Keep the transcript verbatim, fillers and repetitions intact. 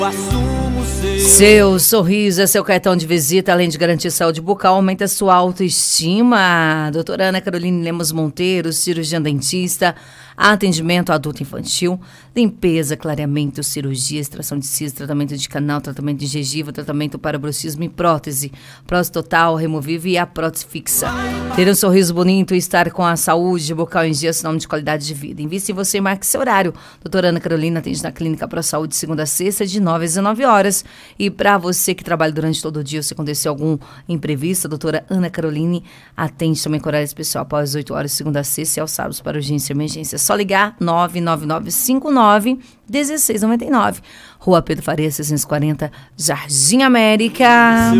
Seu sorriso é seu cartão de visita, além de garantir saúde bucal, aumenta sua autoestima. Doutora Ana Caroline Lemos Monteiro, cirurgiã dentista, atendimento adulto infantil, limpeza, clareamento, cirurgia, extração de siso, tratamento de canal, tratamento de gengiva, tratamento para bruxismo e prótese, prótese total, removível e a prótese fixa. Ter um sorriso bonito e estar com a saúde bucal em dia é sinônimo de qualidade de vida. Invista em você e marque seu horário. Doutora Ana Carolina atende na Clínica Pro Saúde, segunda a sexta, de nove às dezenove horas. E para você que trabalha durante todo o dia, se acontecer algum imprevisto, a doutora Ana Caroline atende também com horário especial após as oito horas, segunda a sexta, e aos sábados para urgência e emergência. É só ligar nove nove nove cinco nove um seis nove nove. Rua Pedro Faria, seiscentos e quarenta, Jardim América.